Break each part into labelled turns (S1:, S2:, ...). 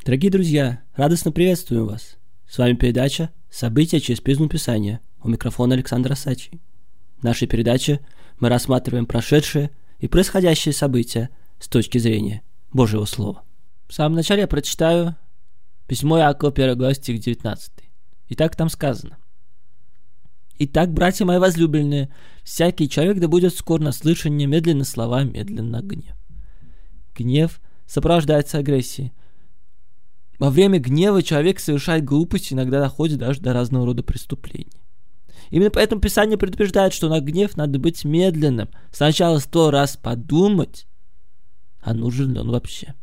S1: Дорогие друзья, радостно приветствую вас. С вами передача «События через призму Писания». У микрофона Александр Асачий. В нашей передаче мы рассматриваем прошедшие и происходящие события с точки зрения Божьего Слова. В самом начале я прочитаю письмо Иакова, 1 глава, стих 19. Итак, там сказано: «Итак, братья мои возлюбленные, всякий человек да будет скор на слышание, медленно слова, медленно гнев». Гнев сопровождается агрессией. Во время гнева человек совершает глупость, иногда доходит даже до разного рода преступлений. Именно поэтому Писание предупреждает, что на гнев надо быть медленным. Сначала 100 раз подумать, а нужен ли он вообще.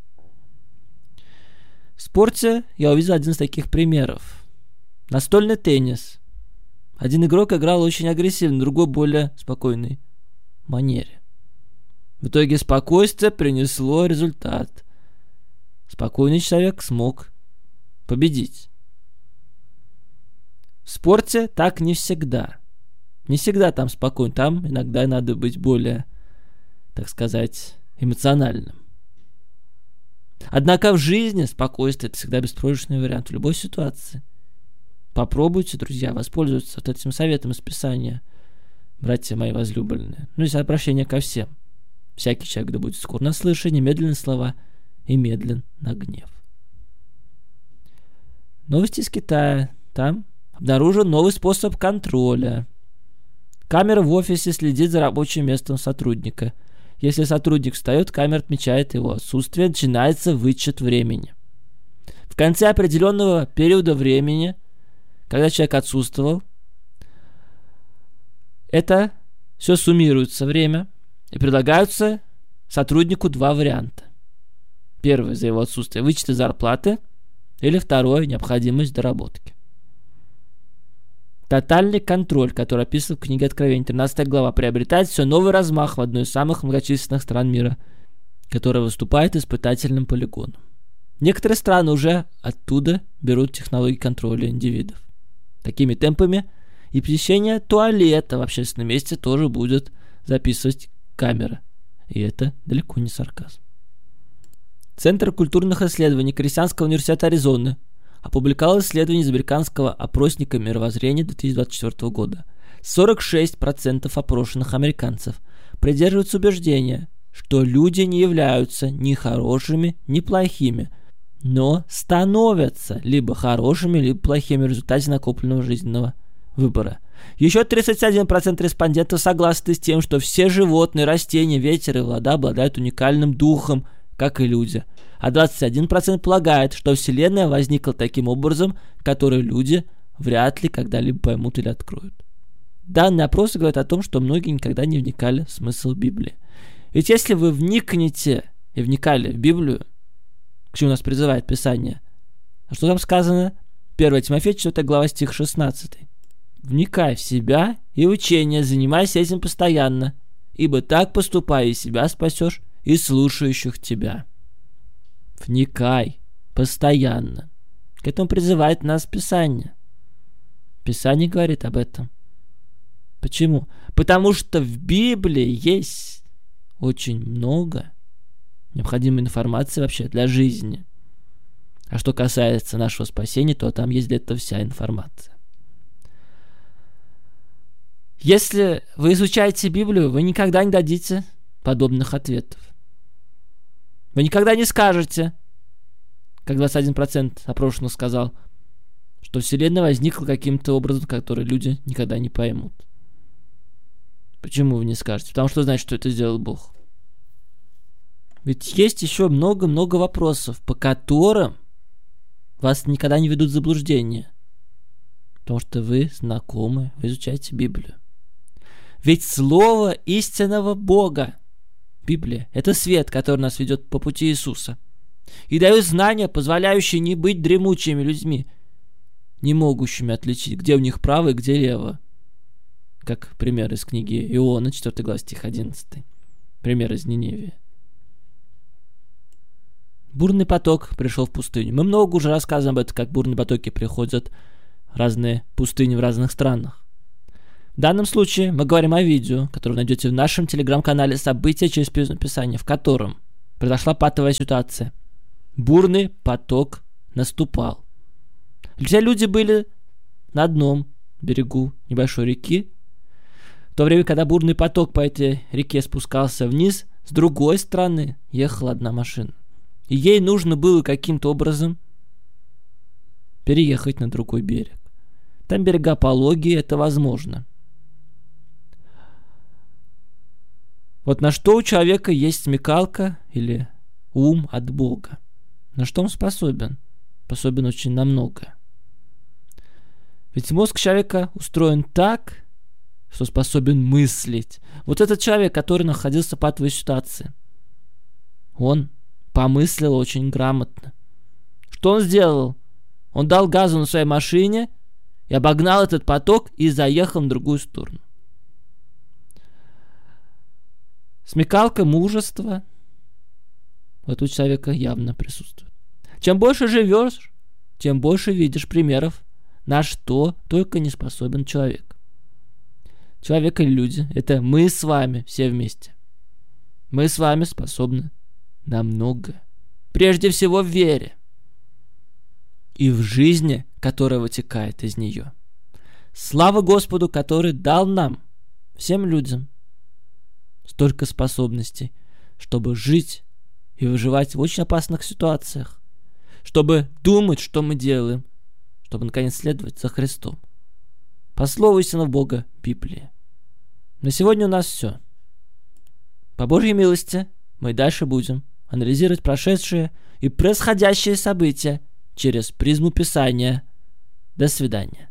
S1: В спорте я увидел один из таких примеров. Настольный теннис. Один игрок играл очень агрессивно, другой более спокойной манере. В итоге спокойствие принесло результат. Спокойный человек смог победить. В спорте так не всегда. Не всегда там спокойно. Там иногда надо быть более, так сказать, эмоциональным. Однако в жизни спокойствие – это всегда беспроигрышный вариант в любой ситуации. Попробуйте, друзья, воспользоваться вот этим советом из Писания, братья мои возлюбленные. Здесь обращение ко всем. Всякий человек да будет скор на слышание, медленные слова и медлен на гнев. Новости из Китая. Там обнаружен новый способ контроля. Камера в офисе следит за рабочим местом сотрудника. Если сотрудник встает, камера отмечает его отсутствие, начинается вычет времени. В конце определенного периода времени, когда человек отсутствовал, это все суммируется время и предлагаются сотруднику два варианта. Первый за его отсутствие — вычет из зарплаты, или второй — необходимость доработки. Тотальный контроль, который описан в книге Откровения, 13 глава, приобретает все новый размах в одной из самых многочисленных стран мира, которая выступает испытательным полигоном. Некоторые страны уже оттуда берут технологии контроля индивидов. Такими темпами и посещение туалета в общественном месте тоже будет записывать камера. И это далеко не сарказм. Центр культурных исследований Христианского университета Аризоны опубликовал исследование из американского опросника мировоззрения 2024 года. 46% опрошенных американцев придерживаются убеждения, что люди не являются ни хорошими, ни плохими, но становятся либо хорошими, либо плохими в результате накопленного жизненного выбора. Еще 31% респондентов согласны с тем, что все животные, растения, ветер и вода обладают уникальным духом, как и люди. А 21% полагает, что Вселенная возникла таким образом, который люди вряд ли когда-либо поймут или откроют. Данные опроса говорят о том, что многие никогда не вникали в смысл Библии. Ведь если вы вникнете и вникали в Библию, к чему нас призывает Писание, а что там сказано? 1 Тимофея 4 глава, стих 16. «Вникай в себя и учение, занимайся этим постоянно, ибо так поступая и себя спасешь, и слушающих тебя». Вникай постоянно. К этому призывает нас Писание. Писание говорит об этом. Почему? Потому что в Библии есть очень много необходимой информации вообще для жизни. А что касается нашего спасения, то там есть для этого вся информация. Если вы изучаете Библию, вы никогда не дадите подобных ответов. Вы никогда не скажете, как 21% опрошенных сказал, что Вселенная возникла каким-то образом, который люди никогда не поймут. Почему вы не скажете? Потому что знаете, что это сделал Бог. Ведь есть еще много-много вопросов, по которым вас никогда не ведут в заблуждение. Потому что вы знакомы, вы изучаете Библию. Ведь Слово истинного Бога, Библия, это свет, который нас ведет по пути Иисуса. И дает знания, позволяющие не быть дремучими людьми, не могущими отличить, где у них право и где лево. Как пример из книги Иоанна, 4 глава, стих 11. Пример из Ниневии. Бурный поток пришел в пустыню. Мы много уже рассказываем об этом, как бурные потоки приходят в разные пустыни в разных странах. В данном случае мы говорим о видео, которое вы найдете в нашем телеграм-канале «События через призму Писания», в котором произошла патовая ситуация. Бурный поток наступал. Все люди были на одном берегу небольшой реки. В то время, когда бурный поток по этой реке спускался вниз, с другой стороны ехала одна машина. И ей нужно было каким-то образом переехать на другой берег. Там берега пологие, это возможно. Вот на что у человека есть смекалка или ум от Бога. На что он способен? Способен очень на многое. Ведь мозг человека устроен так, что способен мыслить. Вот этот человек, который находился в патовой ситуации, он помыслил очень грамотно. Что он сделал? Он дал газу на своей машине и обогнал этот поток и заехал на другую сторону. Смекалка, мужество вот у человека явно присутствует. Чем больше живешь, тем больше видишь примеров, на что только не способен человек. Человек или люди — это мы с вами все вместе. Мы с вами способны на многое. Прежде всего в вере и в жизни, которая вытекает из нее. Слава Господу, который дал нам, всем людям, столько способностей, чтобы жить и выживать в очень опасных ситуациях, чтобы думать, что мы делаем, чтобы, наконец, следовать за Христом. По слову истинного Бога Библии. На сегодня у нас все. По Божьей милости мы дальше будем анализировать прошедшие и происходящие события через призму Писания. До свидания.